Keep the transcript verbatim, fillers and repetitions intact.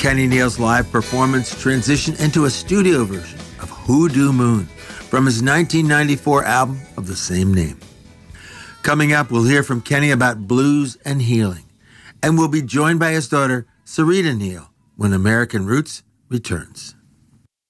Kenny Neal's live performance transitioned into a studio version of Hoodoo Moon from his nineteen ninety-four album of the same name. Coming up, we'll hear from Kenny about blues and healing, and we'll be joined by his daughter, Sarita Neal, when American Roots returns.